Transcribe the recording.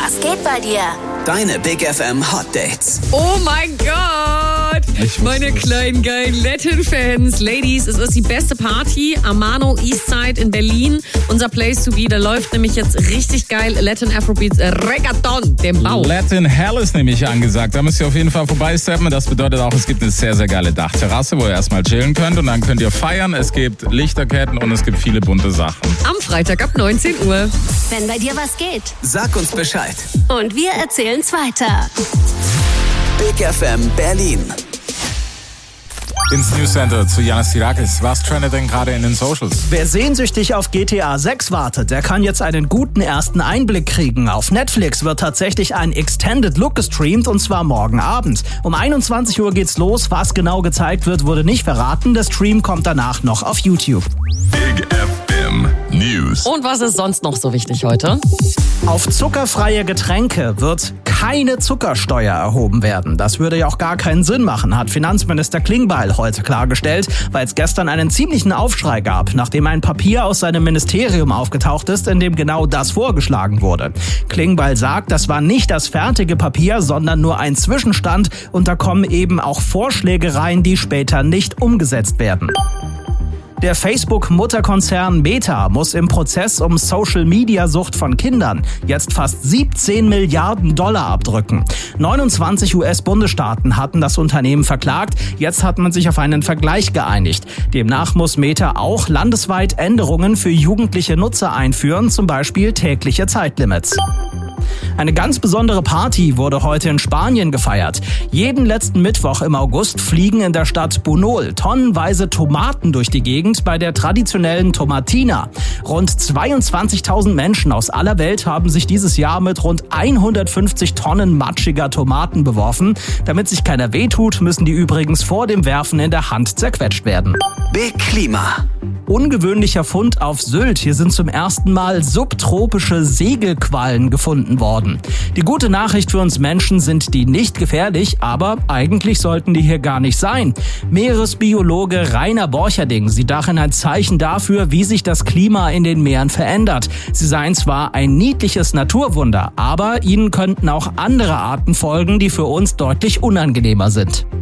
Was geht bei dir? Deine Big FM Hot Dates. Oh mein Gott! Meine kleinen geilen Latin-Fans. Ladies, es ist die beste Party. Amano Eastside in Berlin. Unser Place to be. Da läuft nämlich jetzt richtig geil Latin Afrobeats Reggaeton, dem Bau. Latin Hell ist nämlich angesagt. Da müsst ihr auf jeden Fall vorbeisteppen. Das bedeutet auch, es gibt eine sehr, sehr geile Dachterrasse, wo ihr erstmal chillen könnt. Und dann könnt ihr feiern. Es gibt Lichterketten und es gibt viele bunte Sachen. Am Freitag ab 19 Uhr. Wenn bei dir was geht. Sag uns Bescheid. Und wir erzählen's weiter. Big FM Berlin. Ins News Center zu Janis Tirakis. Was trendet denn gerade in den Socials? Wer sehnsüchtig auf GTA 6 wartet, der kann jetzt einen guten ersten Einblick kriegen. Auf Netflix wird tatsächlich ein Extended Look gestreamt, und zwar morgen Abend. Um 21 Uhr geht's los. Was genau gezeigt wird, wurde nicht verraten. Der Stream kommt danach noch auf YouTube. Big FM News. Und was ist sonst noch so wichtig heute? Auf zuckerfreie Getränke wird keine Zuckersteuer erhoben werden. Das würde ja auch gar keinen Sinn machen, hat Finanzminister Klingbeil heute klargestellt, weil es gestern einen ziemlichen Aufschrei gab, nachdem ein Papier aus seinem Ministerium aufgetaucht ist, in dem genau das vorgeschlagen wurde. Klingbeil sagt, das war nicht das fertige Papier, sondern nur ein Zwischenstand, und da kommen eben auch Vorschläge rein, die später nicht umgesetzt werden. Der Facebook-Mutterkonzern Meta muss im Prozess um Social-Media-Sucht von Kindern jetzt fast 17 Milliarden Dollar abdrücken. 29 US-Bundesstaaten hatten das Unternehmen verklagt. Jetzt hat man sich auf einen Vergleich geeinigt. Demnach muss Meta auch landesweit Änderungen für jugendliche Nutzer einführen, zum Beispiel tägliche Zeitlimits. Eine ganz besondere Party wurde heute in Spanien gefeiert. Jeden letzten Mittwoch im August fliegen in der Stadt Bunol tonnenweise Tomaten durch die Gegend bei der traditionellen Tomatina. Rund 22.000 Menschen aus aller Welt haben sich dieses Jahr mit rund 150 Tonnen matschiger Tomaten beworfen. Damit sich keiner wehtut, müssen die übrigens vor dem Werfen in der Hand zerquetscht werden. Big Klima. Ungewöhnlicher Fund auf Sylt. Hier sind zum ersten Mal subtropische Segelquallen gefunden worden. Die gute Nachricht für uns Menschen sind die nicht gefährlich, aber eigentlich sollten die hier gar nicht sein. Meeresbiologe Rainer Borcherding sieht darin ein Zeichen dafür, wie sich das Klima in den Meeren verändert. Sie seien zwar ein niedliches Naturwunder, aber ihnen könnten auch andere Arten folgen, die für uns deutlich unangenehmer sind.